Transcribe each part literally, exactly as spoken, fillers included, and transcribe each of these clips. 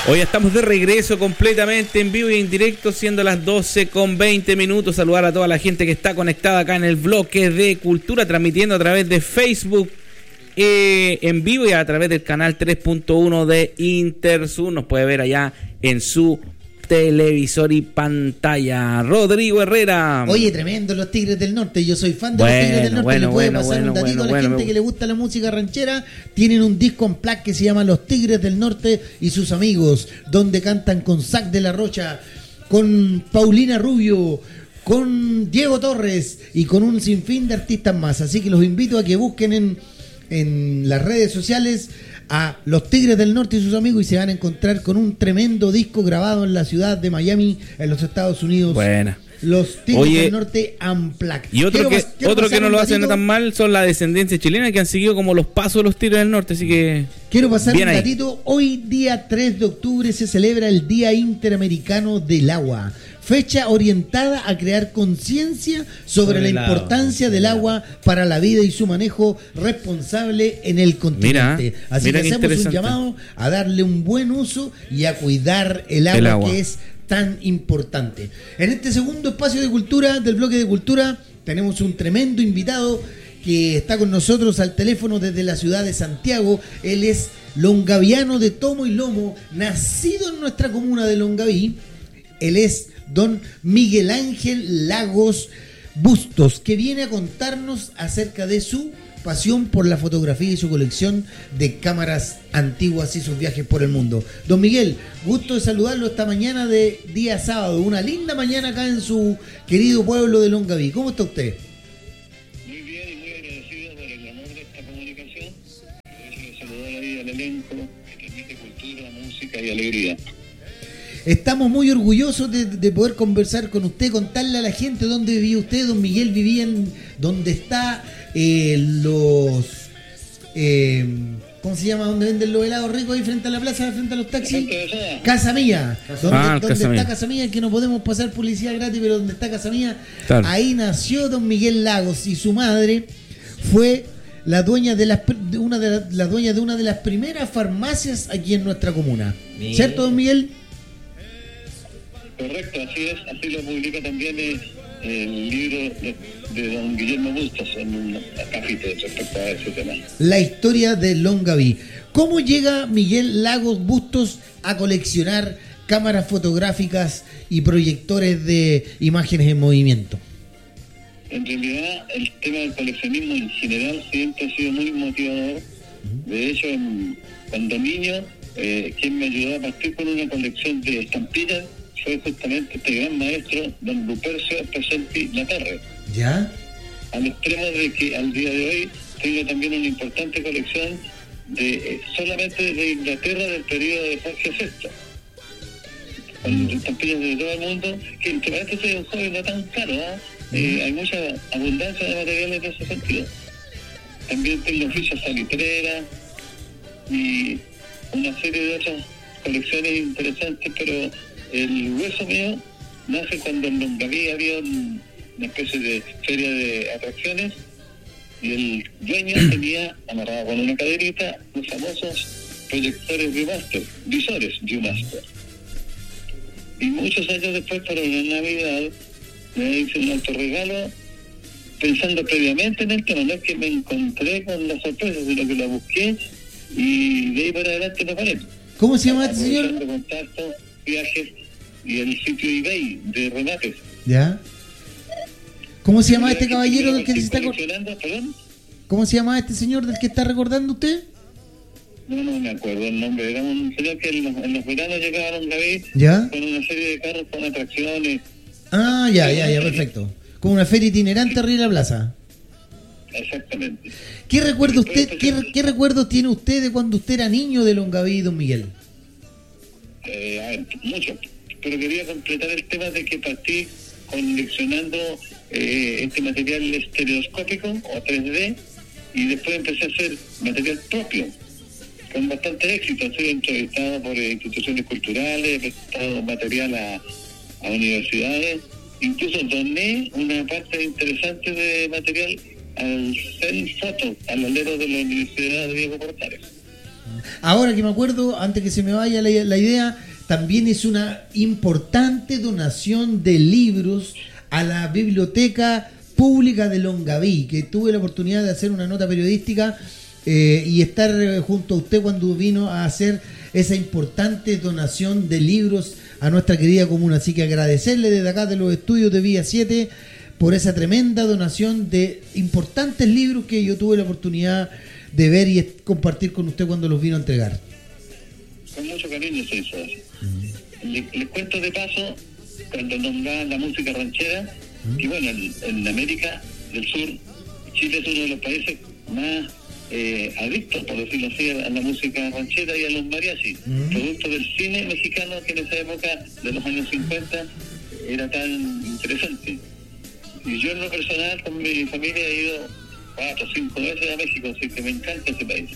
Hoy estamos de regreso completamente en vivo y en directo, siendo las doce con veinte minutos. Saludar a toda la gente que está conectada acá en el bloque de Cultura, transmitiendo a través de Facebook eh, en vivo y a través del canal tres punto uno de Intersur. Nos puede ver allá en su televisor y pantalla. Rodrigo Herrera. Oye, tremendo los Tigres del Norte. Yo soy fan de bueno, los Tigres del Norte. Bueno, Le puede bueno, pasar bueno, un datito bueno, a la bueno, gente me... que le gusta la música ranchera. Tienen un disco en plaque que se llama Los Tigres del Norte y sus amigos, donde cantan con Zac de la Rocha, con Paulina Rubio, con Diego Torres y con un sinfín de artistas más. Así que los invito a que busquen en, en las redes sociales a Los Tigres del Norte y sus amigos y se van a encontrar con un tremendo disco grabado en la ciudad de Miami, en los Estados Unidos. Buena. Los Tigres Oye, del Norte Unplugged. Y otro quiero, que otro que no lo hacen tan mal son la descendencia chilena, que han seguido como los pasos de los Tigres del Norte, así que quiero pasar bien un ahí. ratito. Hoy día tres de octubre se celebra el Día Interamericano del Agua, fecha orientada a crear conciencia sobre, sobre la importancia agua, del agua para la vida y su manejo responsable en el continente. Mira, así mira que hacemos un llamado a darle un buen uso y a cuidar el agua, el agua. que es tan importante. En este segundo espacio de cultura, del bloque de cultura, tenemos un tremendo invitado que está con nosotros al teléfono desde la ciudad de Santiago. Él es longaviano de tomo y lomo, nacido en nuestra comuna de Longaví. Él es don Miguel Ángel Lagos Bustos, que viene a contarnos acerca de su pasión por la fotografía y su colección de cámaras antiguas y sus viajes por el mundo. Don Miguel, gusto de saludarlo esta mañana de día sábado, una linda mañana acá en su querido pueblo de Longaví. ¿Cómo está usted? Muy bien y muy agradecido por el honor de esta comunicación. Quiero saludar ahí al elenco que transmite cultura, música y alegría. Estamos muy orgullosos de, de poder conversar con usted, contarle a la gente dónde vivía usted. Don Miguel vivía en donde está eh, los... Eh, ¿Cómo se llama? ¿Dónde venden los helados ricos ahí frente a la plaza, frente a los taxis? Casa Mía. Donde, ah, donde Casa está Mía. Casa Mía, que no podemos pasar publicidad gratis, pero donde está Casa Mía, claro. Ahí nació don Miguel Lagos y su madre fue la dueña de las de una de la, la dueña de una de las primeras farmacias aquí en nuestra comuna. Bien. ¿Cierto, don Miguel? Correcto, así es, así lo publica también el, el libro de, de don Guillermo Bustos en un capítulo respecto a ese tema. La historia de Longaví. ¿Cómo llega Miguel Lagos Bustos a coleccionar cámaras fotográficas y proyectores de imágenes en movimiento? En realidad, el tema del coleccionismo en general siempre ha sido muy motivador. De hecho, cuando niño, eh, quien me ayudó a partir con una colección de estampillas fue justamente este gran maestro, don Lupercio Pesenti Laterre. ¿Ya? Al extremo de que al día de hoy tengo también una importante colección de eh, solamente de Inglaterra del periodo de Jorge sexto. Con estampillas de todo el mundo, que entre esto soy un joven no tan caro, ¿eh? Eh, hay mucha abundancia de materiales en ese sentido. También tengo fichas salitreras y una serie de otras colecciones interesantes, pero el hueso mío nace cuando en Longaví había un, una especie de feria de atracciones y el dueño tenía amarrado con una caderita los famosos proyectores Viewmaster, visores Viewmaster. Y muchos años después, para una Navidad, me hice un autorregalo pensando previamente en el tema. No es que me encontré con la sorpresa, sino que la busqué y de ahí para adelante no paré. ¿Cómo se llama este señor? Contacto, viajes y el sitio eBay de remates. ¿Ya? ¿Cómo se llama este caballero del que se está coleccionando? ¿Perdón? ¿Cómo se llama este señor del que está recordando usted? No, no me acuerdo el nombre. Era un señor que en los, en los veranos llegaba a Longaví ¿Ya? con una serie de carros con atracciones. Ah, ya, ya, ya, perfecto. Como una feria itinerante arriba de la plaza. Exactamente. ¿Qué recuerdo usted, qué, qué recuerdos tiene usted de cuando usted era niño de Longaví, don Miguel? Eh, a ver, mucho. Pero quería completar el tema de que partí coleccionando eh, este material estereoscópico o tres D y después empecé a hacer material propio con bastante éxito. He sido entrevistado por eh, instituciones culturales, he prestado material a, a universidades, incluso doné una parte interesante de material al C E L Foto, al alero de la Universidad de Diego Portales. Ahora que me acuerdo, antes que se me vaya la, la idea, también es una importante donación de libros a la Biblioteca Pública de Longaví, que tuve la oportunidad de hacer una nota periodística eh, y estar junto a usted cuando vino a hacer esa importante donación de libros a nuestra querida comuna. Así que agradecerle desde acá de los estudios de Vía siete por esa tremenda donación de importantes libros que yo tuve la oportunidad de ver y compartir con usted cuando los vino a entregar. Con mucho cariño se hizo eso. Uh-huh. Les, les cuento de paso, cuando nombraban la música ranchera, uh-huh. que bueno, en, en América del Sur, Chile es uno de los países más eh, adictos, por decirlo así, a la música ranchera y a los mariachis, uh-huh. producto del cine mexicano que en esa época de los años cincuenta era tan interesante. Y yo en lo personal con mi familia he ido cuatro o cinco veces a México, así que me encanta ese país.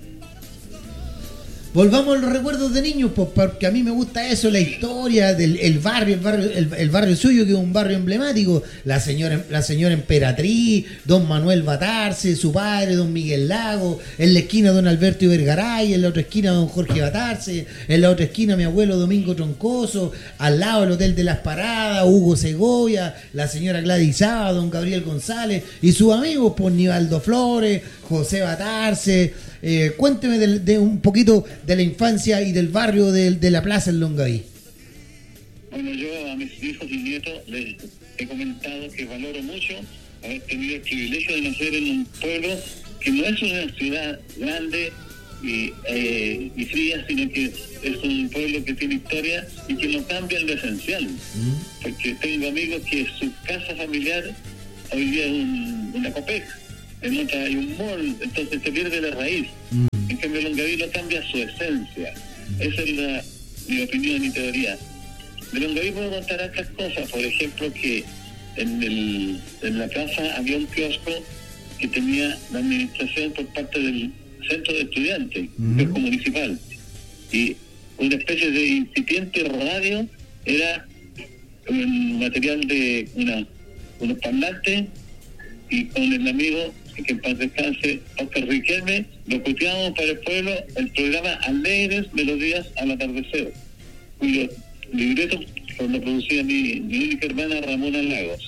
Volvamos a los recuerdos de niños, pues, porque a mí me gusta eso, la historia del el barrio, el barrio, el, el barrio suyo, que es un barrio emblemático, la señora, la señora Emperatriz, don Manuel Batarse, su padre, don Miguel Lago, en la esquina don Alberto Ibergaray, en la otra esquina don Jorge Batarse, en la otra esquina mi abuelo Domingo Troncoso, al lado el Hotel de las Paradas, Hugo Segovia, la señora Gladys Saba, don Gabriel González, y sus amigos, pues Nivaldo Flores, José Batarse. Eh, cuénteme de, de un poquito de la infancia y del barrio de, de la plaza en Longaví. Bueno, yo a mis hijos y nietos les he comentado que valoro mucho haber tenido el privilegio de nacer en un pueblo que no es una ciudad grande y, eh, y fría, sino que es un pueblo que tiene historia y que no cambia en lo esencial. Mm. Porque tengo amigos que su casa familiar hoy día es un, una Copec. En otra hay un mall, entonces se pierde la raíz. Mm. En cambio, Longaví no cambia su esencia. Mm. Esa es la, mi opinión y mi teoría. De Longaví puedo contar otras cosas. Por ejemplo, que en, el, en la plaza había un kiosco que tenía la administración por parte del centro de estudiantes, mm. kiosco municipal. Y una especie de incipiente radio era un material de una, unos parlantes, y con el amigo, que en paz descanse, Oscar Riquelme, lo copiamos para el pueblo el programa Alegres Melodías al Atardecer, cuyo libreto lo producía mi, mi única hermana Ramona Lagos.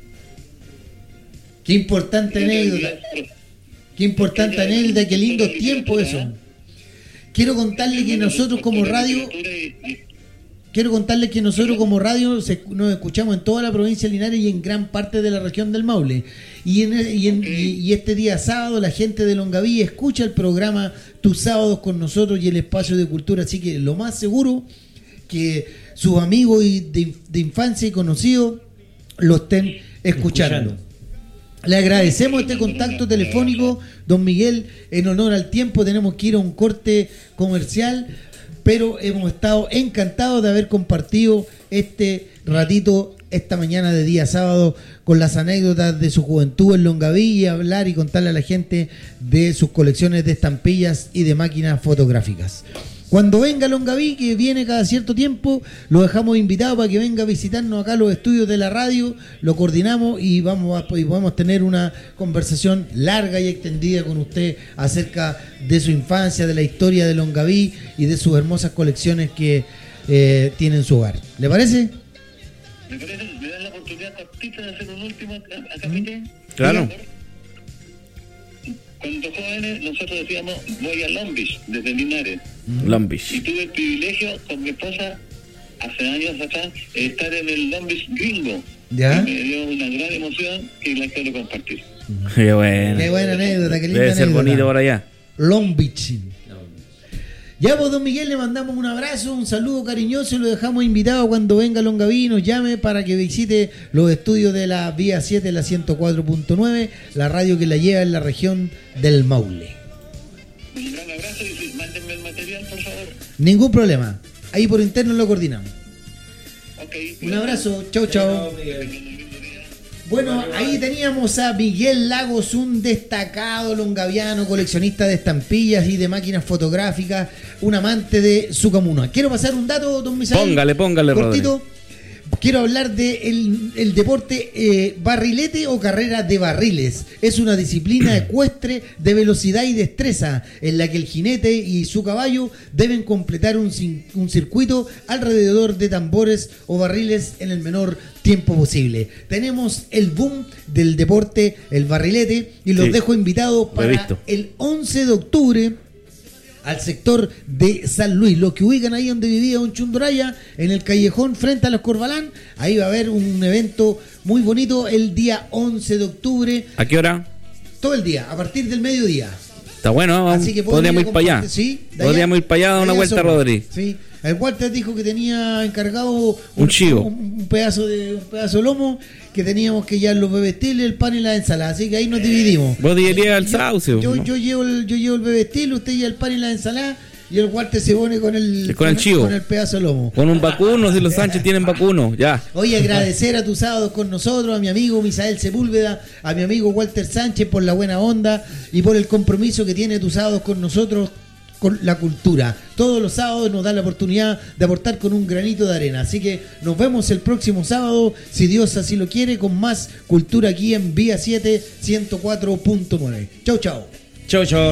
Qué importante anécdota, qué importante anécdota, qué lindo tiempo eso. Quiero contarle que nosotros como radio... Quiero contarles que nosotros como radio se, nos escuchamos en toda la provincia de Linares y en gran parte de la región del Maule. Y, en, y, en, y, y este día sábado la gente de Longaví escucha el programa Tus Sábados con nosotros y el espacio de cultura. Así que lo más seguro que sus amigos y de, de infancia y conocidos lo estén escuchando. escuchando. Le agradecemos este contacto telefónico, don Miguel. En honor al tiempo tenemos que ir a un corte comercial, pero hemos estado encantados de haber compartido este ratito esta mañana de día sábado con las anécdotas de su juventud en Longaví y hablar y contarle a la gente de sus colecciones de estampillas y de máquinas fotográficas. Cuando venga Longaví, que viene cada cierto tiempo, lo dejamos invitado para que venga a visitarnos acá los estudios de la radio, lo coordinamos y vamos a, y podemos tener una conversación larga y extendida con usted acerca de su infancia, de la historia de Longaví y de sus hermosas colecciones que eh, tiene en su hogar. ¿Le parece? Me parece, me dan la oportunidad cortita de hacer un último acá, ¿Mm? Claro. Cuando jóvenes nosotros decíamos voy a Long Beach, desde Linares. Long Beach. Y tuve el privilegio con mi esposa, hace años atrás, de estar en el Long Beach gringo. ¿Ya? Y me dio una gran emoción que la quiero compartir. Qué buena. Qué buena anécdota, qué linda Debe ser anécdota. bonito por allá. Long Beach. Ya, pues, don Miguel, le mandamos un abrazo, un saludo cariñoso y lo dejamos invitado cuando venga Longaví y nos llame para que visite los estudios de la Vía siete, la ciento cuatro punto nueve, la radio que la lleva en la región del Maule. Un gran abrazo y mándenme el material, por favor. Ningún problema. Ahí por interno lo coordinamos. Okay, un abrazo. Chau, chau. Bueno, ahí teníamos a Miguel Lagos, un destacado longaviano, coleccionista de estampillas y de máquinas fotográficas, un amante de su comuna. Quiero pasar un dato, don Misael. Póngale, póngale, cortito. Rodri. quiero hablar de el, el deporte eh, barrilete o carrera de barriles. Es una disciplina ecuestre de velocidad y destreza en la que el jinete y su caballo deben completar un, un circuito alrededor de tambores o barriles en el menor tiempo posible. Tenemos el boom del deporte, el barrilete, y los sí, dejo invitados para el once de octubre al sector de San Luis. Los que ubican ahí donde vivía Don Chunduraya, en el callejón frente a los Corbalán, ahí va a haber un evento muy bonito el día once de octubre. ¿A qué hora? Todo el día, a partir del mediodía. Está bueno, así que podríamos ir para allá. ¿Sí? Podríamos ir para allá a dar una vuelta, Rodri. Sí. El Walter dijo que tenía encargado un, un chivo, un, un pedazo de un pedazo de lomo, que teníamos que llevar los bebestiles, el pan y la ensalada, así que ahí nos dividimos. Vos dirías al sauce. Yo, ¿no? yo llevo el yo llevo el bebestil, usted lleva el pan y la ensalada, y el Walter se pone con el con, con el chivo, con el pedazo de lomo. Con un vacuno, si los Sánchez tienen vacuno, ya. Oye, agradecer a tus sábados con nosotros, a mi amigo Misael Sepúlveda, a mi amigo Walter Sánchez por la buena onda y por el compromiso que tiene tus sábados con nosotros, con la cultura. Todos los sábados nos da la oportunidad de aportar con un granito de arena. Así que nos vemos el próximo sábado, si Dios así lo quiere, con más cultura aquí en Vía siete ciento cuatro punto nueve. Chau, chau. Chau, chau.